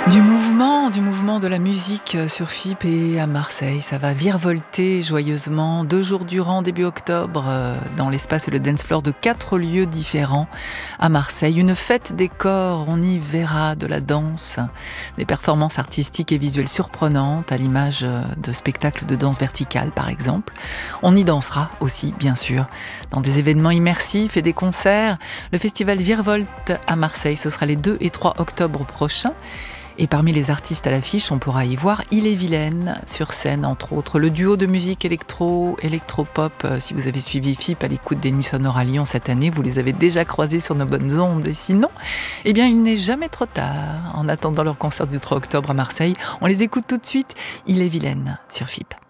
Du mouvement de la musique sur FIP et à Marseille. Ça va virevolter joyeusement 2 jours durant, début octobre, dans l'espace et le dance floor de 4 lieux différents à Marseille. Une fête des corps, on y verra de la danse, des performances artistiques et visuelles surprenantes, à l'image de spectacles de danse verticale par exemple. On y dansera aussi, bien sûr, dans des événements immersifs et des concerts. Le festival Virevolte à Marseille, ce sera les 2 et 3 octobre prochains. Et parmi les artistes à l'affiche, on pourra y voir Ille-et-Vilaine sur scène, entre autres. Le duo de musique électro-pop, si vous avez suivi FIP à l'écoute des Nuits Sonores à Lyon cette année, vous les avez déjà croisés sur nos bonnes ondes. Et sinon, eh bien, il n'est jamais trop tard. En attendant leur concert du 3 octobre à Marseille, on les écoute tout de suite. Ille-et-Vilaine sur FIP.